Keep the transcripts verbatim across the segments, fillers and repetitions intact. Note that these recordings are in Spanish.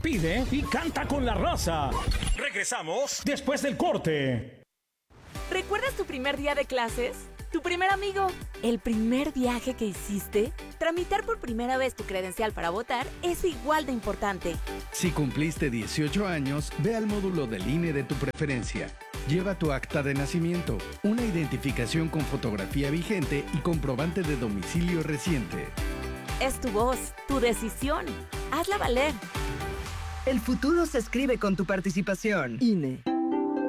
Pide y canta con la raza. Regresamos después del corte. ¿Recuerdas tu primer día de clases? ¿Tu primer amigo? ¿El primer viaje que hiciste? Tramitar por primera vez tu credencial para votar es igual de importante. Si cumpliste dieciocho años, ve al módulo del I N E de tu preferencia. Lleva tu acta de nacimiento, una identificación con fotografía vigente y comprobante de domicilio reciente. Es tu voz, tu decisión. Hazla valer. El futuro se escribe con tu participación. I N E.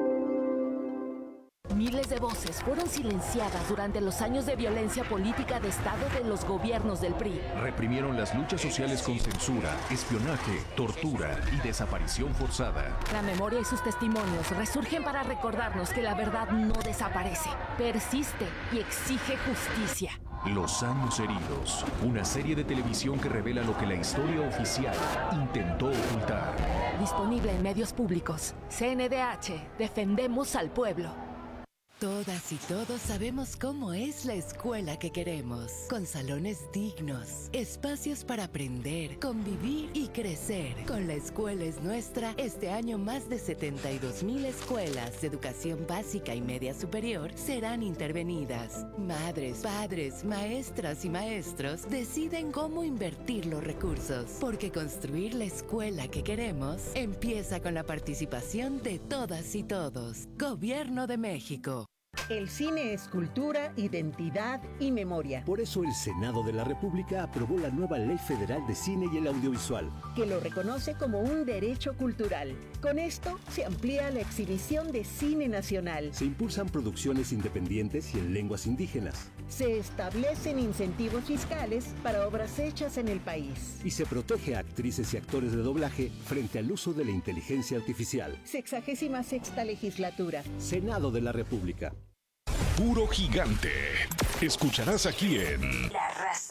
Miles de voces fueron silenciadas durante los años de violencia política de Estado de los gobiernos del P R I. Reprimieron las luchas sociales con censura, espionaje, tortura y desaparición forzada. La memoria y sus testimonios resurgen para recordarnos que la verdad no desaparece, persiste y exige justicia. Los años heridos, una serie de televisión que revela lo que la historia oficial intentó ocultar. Disponible en medios públicos. C N D H, defendemos al pueblo. Todas y todos sabemos cómo es la escuela que queremos, con salones dignos, espacios para aprender, convivir y crecer. Con La Escuela es Nuestra, este año más de setenta y dos mil escuelas de educación básica y media superior serán intervenidas. Madres, padres, maestras y maestros deciden cómo invertir los recursos, porque construir la escuela que queremos empieza con la participación de todas y todos. Gobierno de México. El cine es cultura, identidad y memoria. Por eso el Senado de la República aprobó la nueva Ley Federal de Cine y el Audiovisual, que lo reconoce como un derecho cultural. Con esto se amplía la exhibición de cine nacional. Se impulsan producciones independientes y en lenguas indígenas. Se establecen incentivos fiscales para obras hechas en el país. Y se protege a actrices y actores de doblaje frente al uso de la inteligencia artificial. Sexagésima sexta legislatura. Senado de la República. Puro gigante. Escucharás aquí en La Raza.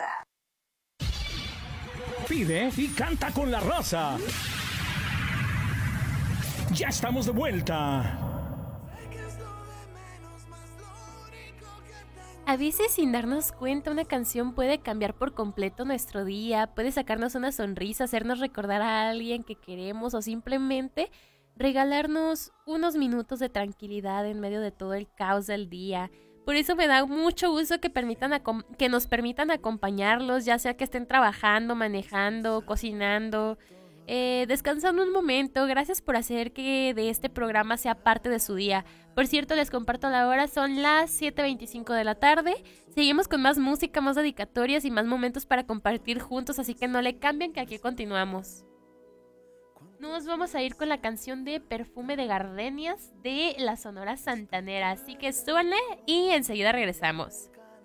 Pide y canta con la raza. Ya estamos de vuelta. A veces, sin darnos cuenta, una canción puede cambiar por completo nuestro día, puede sacarnos una sonrisa, hacernos recordar a alguien que queremos o simplemente regalarnos unos minutos de tranquilidad en medio de todo el caos del día. Por eso me da mucho gusto que, permitan acom- que nos permitan acompañarlos, ya sea que estén trabajando, manejando, cocinando, eh, descansando un momento. Gracias por hacer que de este programa sea parte de su día. Por cierto, les comparto la hora, son las siete veinticinco de la tarde. Seguimos con más música, más dedicatorias y más momentos para compartir juntos, así que no le cambien, que aquí continuamos. Nos vamos a ir con la canción de Perfume de Gardenias de la Sonora Santanera, así que súbanle y enseguida regresamos.